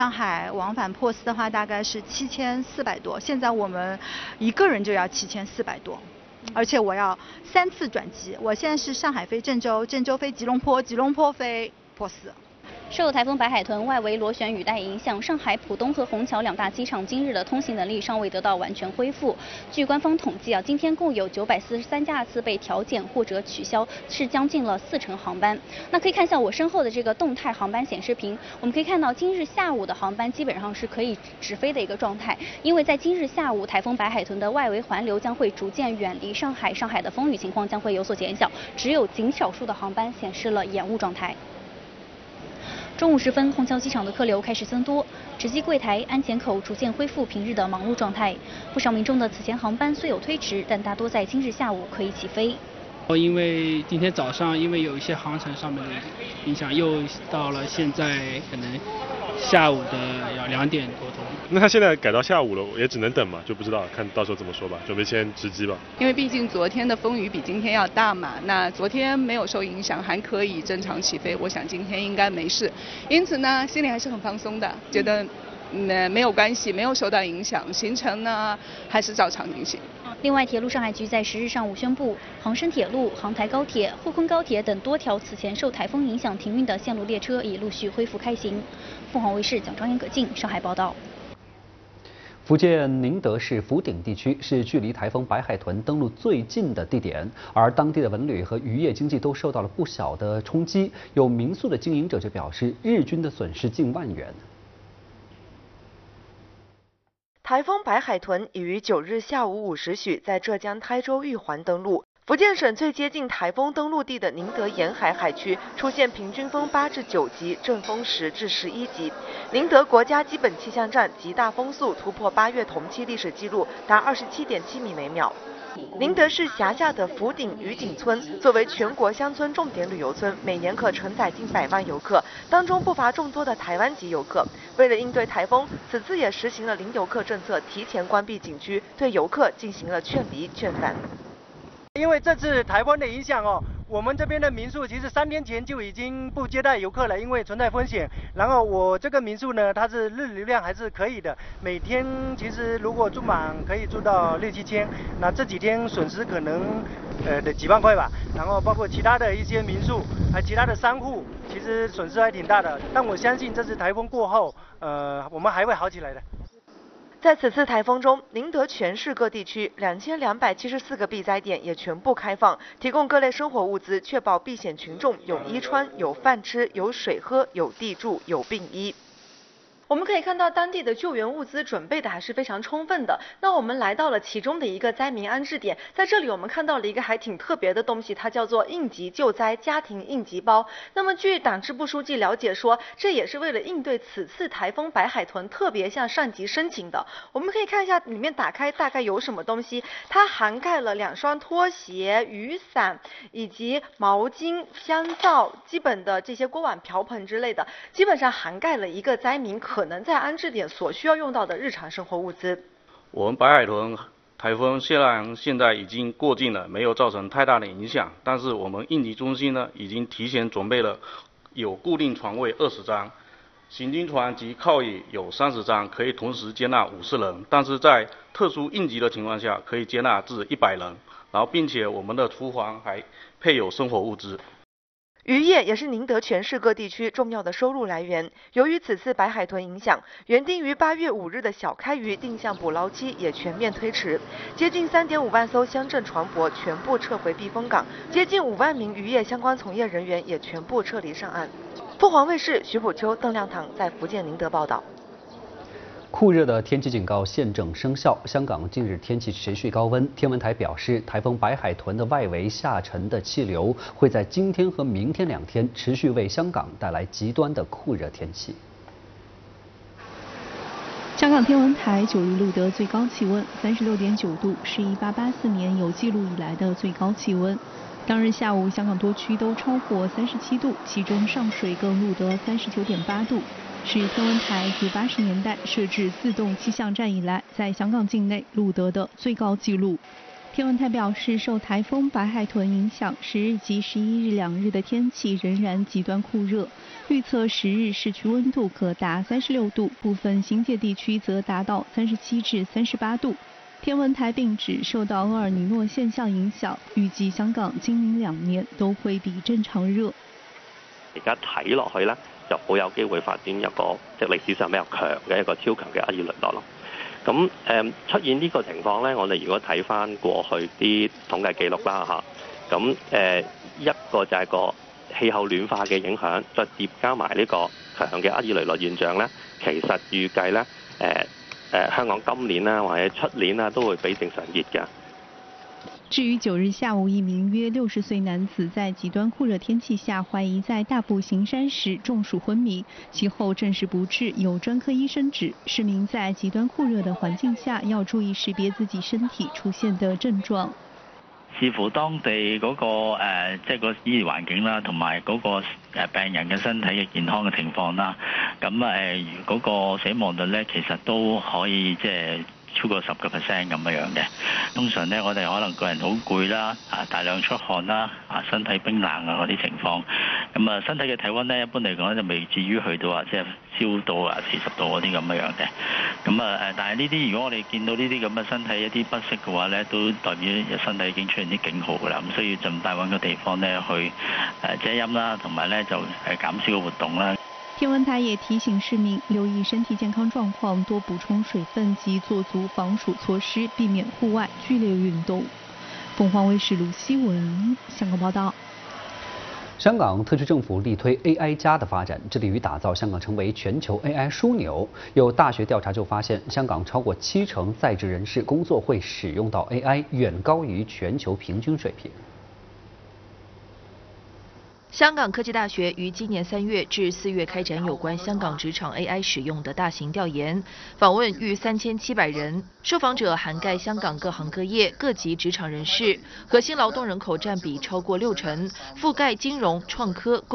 上海往返珀斯的话，大概是7400多，现在我们一个人就要7400多，而且我要3次转机。我现在是上海飞郑州，郑州飞吉隆坡，吉隆坡飞珀斯。 受台风白海豚外围螺旋雨带影响，上海浦东和虹桥两大机场今日的通行能力尚未得到完全恢复。据官方统计今天共有943架次被调减或者取消，是将近了40%航班。那可以看一下我身后的这个动态航班显示屏，我们可以看到今日下午的航班基本上是可以直飞的一个状态，因为在今日下午，台风白海豚的外围环流将会逐渐远离上海，上海的风雨情况将会有所减小，只有仅少数的航班显示了延误状态。中午时分，虹桥机场的客流开始增多，值机柜台、安检口逐渐恢复平日的忙碌状态。不少民众的此前航班虽有推迟，但大多在今日下午可以起飞。 因为今天早上因为有一些航程上面的影响，又到了现在可能下午的要2点多钟。 那他现在改到下午了，也只能等嘛，就不知道，看到时候怎么说吧，准备先值机吧。 因为毕竟昨天的风雨比今天要大嘛，那昨天没有受影响，还可以正常起飞，我想今天应该没事，因此呢，心里还是很放松的，觉得没有关系，没有受到影响，行程呢还是照常进行。 另外，铁路上海局在10日上午宣布，杭深铁路、杭台高铁、沪昆高铁等多条此前受台风影响停运的线路列车已陆续恢复开行。凤凰卫视蒋庄严、葛静上海报道。 福建宁德市福鼎地区是距离台风白海豚登陆最近的地点，而当地的文旅和渔业经济都受到了不小的冲击。有民宿的经营者就表示，日均的损失近万元。 台风白海豚已于9日下午5时许在浙江台州玉环登陆。福建省最接近台风登陆地的宁德沿海海区出现平均风8至9级，阵风10至11级。宁德国家基本气象站极大风速突破8月同期历史记录，达27.7米每秒。宁德市辖下的福鼎渔景村作为全国乡村重点旅游村，每年可承载近100万游客，当中不乏众多的台湾籍游客。为了应对台风，此次也实行了零游客政策，提前关闭景区，对游客进行了劝离劝返。 因为这次台风的影响我们这边的民宿其实3天前就已经不接待游客了，因为存在风险。然后我这个民宿呢，它是日流量还是可以的，每天其实如果住满可以住到6、7千。那这几天损失可能得几万块吧。然后包括其他的一些民宿，还其他的商户，其实损失还挺大的。但我相信这次台风过后，我们还会好起来的。 在此次台风中，宁德全市各地区2274个避灾点也全部开放，提供各类生活物资，确保避险群众有衣穿、有饭吃、有水喝、有地住、有病医。我们可以看到当地的救援物资准备的还是非常充分的。那我们来到了其中的一个灾民安置点，在这里我们看到了一个还挺特别的东西，它叫做应急救灾家庭应急包。那么据党支部书记了解说，这也是为了应对此次台风白海豚特别向上级申请的。我们可以看一下里面打开大概有什么东西，它涵盖了2双拖鞋、雨伞以及毛巾、香皂、基本的这些锅碗瓢盆之类的，基本上涵盖了一个灾民可能在安置点所需要用到的日常生活物资。 我们白海豚台风虽然现在已经过境了，没有造成太大的影响，但是我们应急中心呢已经提前准备了有固定床位20张，行军床及靠椅有30张，可以同时接纳50人，但是在特殊应急的情况下可以接纳至100人，然后并且我们的厨房还配有生活物资。 渔业也是宁德全市各地区重要的收入来源。由于此次白海豚影响，原定于8月5日的小开渔定向捕捞期也全面推迟，接近3.5万艘乡镇船舶全部撤回避风港，接近5万名渔业相关从业人员也全部撤离上岸。凤凰卫视徐普秋、邓亮堂在福建宁德报道。 酷热的天气警告现正生效，香港近日天气持续高温。天文台表示，台风白海豚的外围下沉的气流会在今天和明天2天持续为香港带来极端的酷热天气。 香港天文台9日录得最高气温36.9度，是1884年有记录以来的最高气温。当日下午，香港多区都超过37度，其中上水更录得39.8度。是天文台自80年代设置自动气象站以来，在香港境内录得的最高纪录。 天文台表示，受台风白海豚影响，10日及11日2日的天气仍然极端酷热，预测10日市区温度可达36度，部分新界地区则达到37至38度。天文台并指，受到厄尔尼诺现象影響，預計香港今明2年都會比正常熱。 而家睇落去呢，就好有機會發展一個即係歷史上比較強嘅一個超強嘅厄爾尼諾咯。咁出現呢個情況呢，我哋如果睇翻過去啲統計記錄啦嚇，咁一個就係個氣候暖化嘅影響，再疊加埋呢個強嘅厄爾尼諾現象呢，其實預計呢。香港今年啦，或者出年啦，都會比正常熱㗎。 至於9日下午，一名約60歲男子在極端酷熱天氣下，懷疑在大埔行山時中暑昏迷，其後證實不治。有專科醫生指，市民在極端酷熱的環境下，要注意識別自己身體出現的症狀。 視乎當地嗰個即係個醫療環境啦，同埋嗰個病人嘅身體嘅健康嘅情況啦。咁嗰個死亡率咧，其實都可以即係超過10%咁樣嘅。通常咧，我哋可能個人好攰啦，大量出汗啦，身體冰冷啊嗰啲情況。咁身體嘅體温咧，一般嚟講就未至於去到即係燒到40度嗰啲咁樣嘅。咁但係呢啲如果我哋見到呢啲咁嘅身體一啲不適嘅話咧，都代表身體已經出現啲警號㗎啦。咁需要盡快揾個地方咧去遮陰啦，同埋咧就減少個活動啦。 天文台也提醒市民留意身體健康狀況，多補充水分及做足防暑措施，避免戶外劇烈運動。鳳凰衛視盧希文香港報道。 香港特區政府力推 AI 加的發展，致力於打造香港成為全球 AI 樞紐。有大學調查就發現，香港超過70%在職人士工作會使用到 AI，遠高於全球平均水平。 香港科技大學於今年3月至4月開展有關香港職場 AI 使用的大型調研，訪問逾3700人，受訪者涵蓋香港各行各業、各級職場人士，核心勞動人口佔比超過60%，覆蓋金融、創科、